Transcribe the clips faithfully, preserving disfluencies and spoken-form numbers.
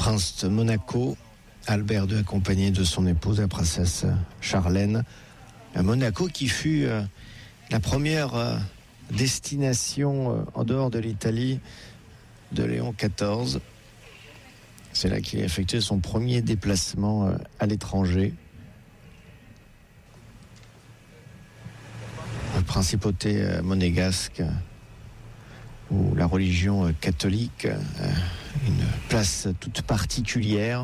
prince de Monaco, Albert deux, accompagné de son épouse, la princesse Charlène, à Monaco, qui fut euh, la première euh, destination euh, en dehors de l'Italie de Léon quatorze. C'est là qu'il a effectué son premier déplacement euh, à l'étranger. La principauté euh, monégasque, où la religion euh, catholique a euh, une place toute particulière.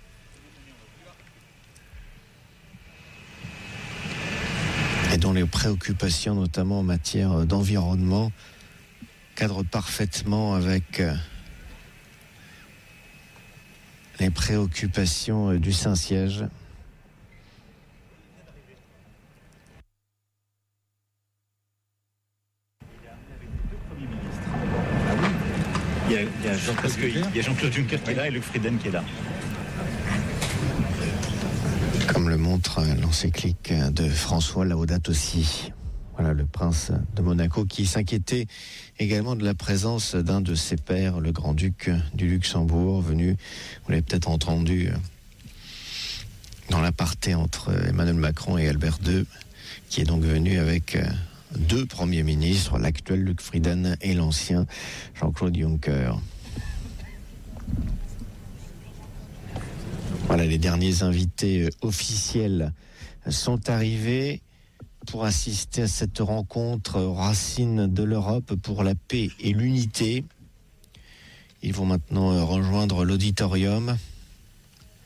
Et dont les préoccupations, notamment en matière d'environnement, cadrent parfaitement avec euh, les préoccupations euh, du Saint-Siège. Il y a, il y a Jean, parce qu'il y a Jean-Claude Juncker qui est là et Luc Frieden qui est là. Comme le montre l'encyclique de François Laudato Si. Voilà, le prince de Monaco qui s'inquiétait également de la présence d'un de ses pairs, le grand-duc du Luxembourg, venu, vous l'avez peut-être entendu, dans l'aparté entre Emmanuel Macron et Albert deux, qui est donc venu avec deux premiers ministres, l'actuel Luc Frieden et l'ancien Jean-Claude Juncker. Voilà, les derniers invités officiels sont arrivés pour assister à cette rencontre aux racines de l'Europe pour la paix et l'unité. Ils vont maintenant rejoindre l'auditorium.